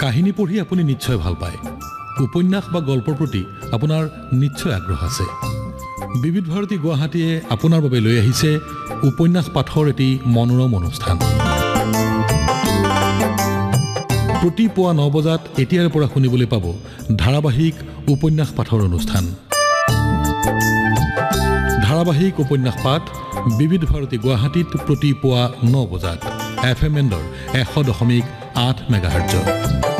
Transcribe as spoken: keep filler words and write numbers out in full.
কাহিনী পঢ়ি আপুনি নিশ্চয় ভাল পায় উপন্যাস বা গল্পৰ প্ৰতি আপোনাৰ নিশ্চয় আগ্ৰহ আছে বিবিধ ভাৰতী গুৱাহাটীয়ে আপোনাৰ বাবে লৈ আহিছে উপন্যাস পাঠৰ এটি মনোৰম অনুষ্ঠান প্ৰতি পুৱা ন বজাত এতিয়াৰ পৰা শুনিবলৈ পাব ধাৰাবাহিক উপন্যাস পাঠৰ অনুষ্ঠান ধাৰাবাহিক উপন্যাস পাঠ বিবিধ ভাৰতী গুৱাহাটীত প্ৰতি পুৱা ন বজাত এফ এম এণ্ডৰ এশ দশমিক আঠ মেগাহাৰ্টজ